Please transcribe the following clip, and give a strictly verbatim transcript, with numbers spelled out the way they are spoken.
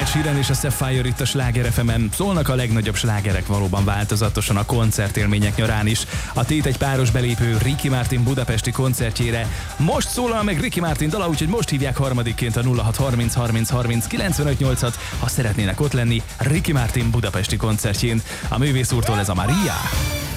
Ed Sheeran és a Sapphire itt a Sláger ef emen. Szólnak a legnagyobb slágerek valóban változatosan a koncertélmények nyarán is. A Tét egy páros belépő Ricky Martin budapesti koncertjére most szólal meg Ricky Martin dala, úgyhogy most hívják harmadikként a nulla hat harminc harminc harminc kilencvenöt nyolcat, ha szeretnének ott lenni Ricky Martin budapesti koncertjén. A művész úrtól ez a Maria.